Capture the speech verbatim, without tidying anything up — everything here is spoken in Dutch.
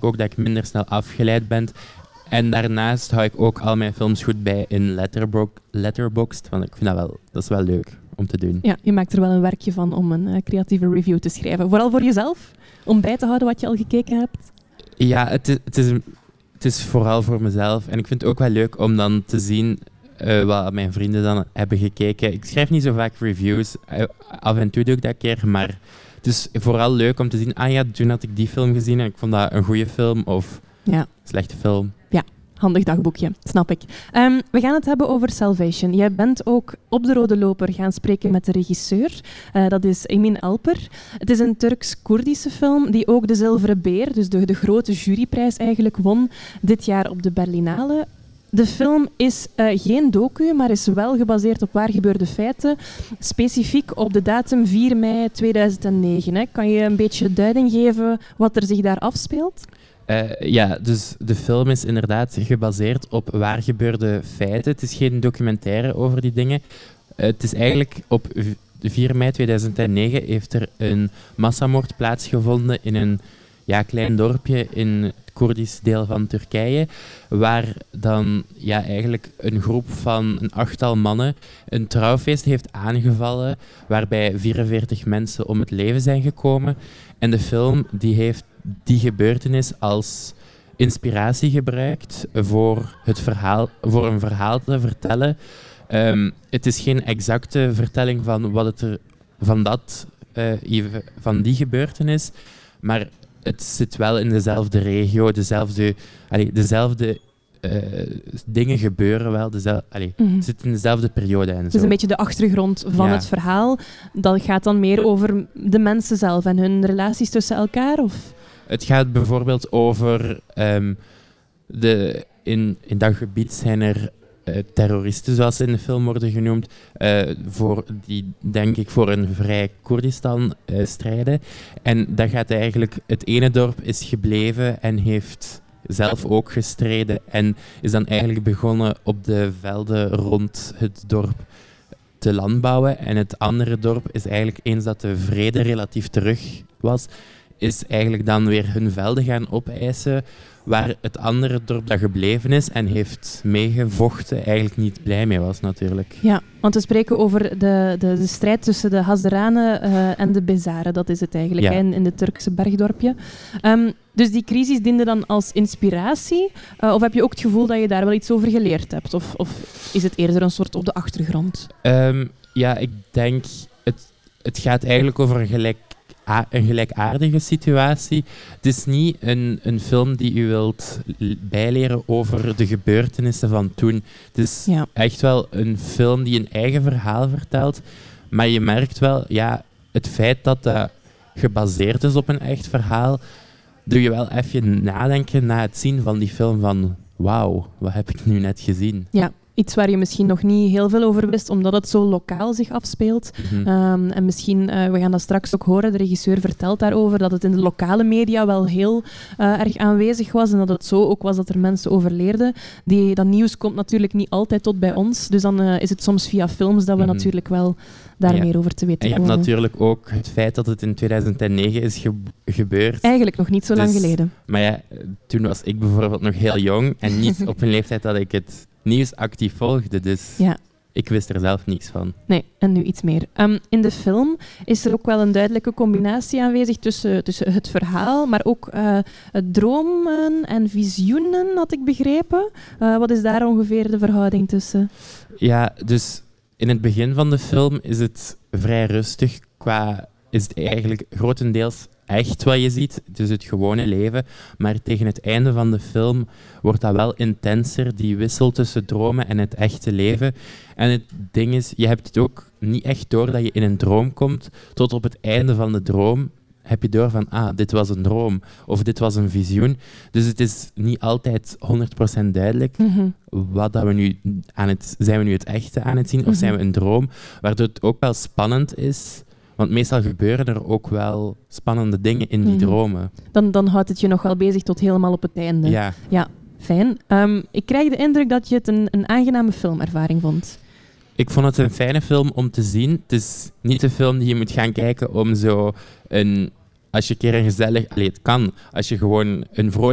ik ook dat ik minder snel afgeleid ben. En daarnaast hou ik ook al mijn films goed bij in Letterbo- Letterboxd, want ik vind dat wel, dat is wel leuk om te doen. Ja, je maakt er wel een werkje van om een uh, creatieve review te schrijven. Vooral voor jezelf, om bij te houden wat je al gekeken hebt. Ja, het is, het is, het is vooral voor mezelf. En ik vind het ook wel leuk om dan te zien uh, wat mijn vrienden dan hebben gekeken. Ik schrijf niet zo vaak reviews. Uh, af en toe doe ik dat een keer, maar het is vooral leuk om te zien, ah ja, toen had ik die film gezien en ik vond dat een goede film of ja. een slechte film. Ja. Handig dagboekje, snap ik. Um, we gaan het hebben over Salvation. Jij bent ook op de Rode Loper gaan spreken met de regisseur. Uh, dat is Emin Alper. Het is een Turks-Koerdische film die ook de Zilveren Beer, dus de, de grote juryprijs eigenlijk, won dit jaar op de Berlinale. De film is uh, geen docu, maar is wel gebaseerd op waar gebeurde feiten. Specifiek op de datum vier mei tweeduizend negen. Hè. Kan je een beetje duiding geven wat er zich daar afspeelt? Uh, ja, dus de film is inderdaad gebaseerd op waar gebeurde feiten. Het is geen documentaire over die dingen. Uh, het is eigenlijk op vier mei tweeduizend negen heeft er een massamoord plaatsgevonden in een ja, klein dorpje in het Koerdisch deel van Turkije, waar dan ja, eigenlijk een groep van een achttal mannen een trouwfeest heeft aangevallen, waarbij vierenveertig mensen om het leven zijn gekomen. En de film die heeft die gebeurtenis als inspiratie gebruikt voor, het verhaal, voor een verhaal te vertellen. Um, het is geen exacte vertelling van, wat het er, van, dat, uh, van die gebeurtenis, maar het zit wel in dezelfde regio, dezelfde, allee, dezelfde uh, dingen gebeuren wel. Dezelfde, allee, mm-hmm. Het zit in dezelfde periode en zo. Het is een beetje de achtergrond van ja. het verhaal. Dat gaat dan meer over de mensen zelf en hun relaties tussen elkaar? Of? Het gaat bijvoorbeeld over... Um, de, in, in dat gebied zijn er uh, terroristen, zoals ze in de film worden genoemd, uh, voor, die denk ik voor een vrij Koerdistan uh, strijden. En dat gaat eigenlijk... Het ene dorp is gebleven en heeft zelf ook gestreden en is dan eigenlijk begonnen op de velden rond het dorp te landbouwen. En het andere dorp is eigenlijk, eens dat de vrede relatief terug was, is eigenlijk dan weer hun velden gaan opeisen, waar het andere dorp dat gebleven is en heeft meegevochten eigenlijk niet blij mee was natuurlijk. Ja, want we spreken over de, de, de strijd tussen de Hazderanen uh, en de Bezaren, dat is het eigenlijk, ja. in, in het Turkse bergdorpje. Um, dus die crisis diende dan als inspiratie, uh, of heb je ook het gevoel dat je daar wel iets over geleerd hebt? Of, of is het eerder een soort op de achtergrond? Um, ja, ik denk, het, het gaat eigenlijk over een gelijk een gelijkaardige situatie. Het is niet een, een film die u wilt bijleren over de gebeurtenissen van toen. Het is ja. echt wel een film die een eigen verhaal vertelt, maar je merkt wel, ja, het feit dat dat gebaseerd is op een echt verhaal, doe je wel even nadenken na het zien van die film van wauw, wat heb ik nu net gezien? Ja. Iets waar je misschien nog niet heel veel over wist, omdat het zo lokaal zich afspeelt. Mm-hmm. Um, en misschien, uh, we gaan dat straks ook horen, de regisseur vertelt daarover dat het in de lokale media wel heel uh, erg aanwezig was en dat het zo ook was dat er mensen overleerden. Die, dat nieuws komt natuurlijk niet altijd tot bij ons, dus dan uh, is het soms via films dat we mm-hmm. natuurlijk wel daar ja. meer over te weten komen. En je hebt natuurlijk ook het feit dat het in tweeduizend negen is ge- gebeurd. Eigenlijk nog niet zo lang dus, geleden. Maar ja, toen was ik bijvoorbeeld nog heel jong en niet op een leeftijd dat ik het nieuws actief volgde, dus ja. ik wist er zelf niets van. Nee, en nu iets meer. Um, in de film is er ook wel een duidelijke combinatie aanwezig tussen, tussen het verhaal, maar ook uh, dromen en visioenen, had ik begrepen. Uh, wat is daar ongeveer de verhouding tussen? Ja, dus in het begin van de film is het vrij rustig qua... is het eigenlijk grotendeels echt wat je ziet, dus het gewone leven. Maar tegen het einde van de film wordt dat wel intenser, die wissel tussen dromen en het echte leven. En het ding is, je hebt het ook niet echt door dat je in een droom komt, tot op het einde van de droom heb je door van, ah, dit was een droom, of dit was een visioen. Dus het is niet altijd honderd procent duidelijk, mm-hmm. wat dat we nu aan het, zijn we nu het echte aan het zien, of mm-hmm. zijn we een droom, waardoor het ook wel spannend is. Want meestal gebeuren er ook wel spannende dingen in die mm-hmm. dromen. Dan, dan houdt het je nog wel bezig tot helemaal op het einde. Ja. Ja, fijn. Um, ik krijg de indruk dat je het een, een aangename filmervaring vond. Ik vond het een fijne film om te zien. Het is niet een film die je moet gaan kijken om zo een... Als je een keer een gezellig... Allee, het kan. Als je gewoon een vrolijk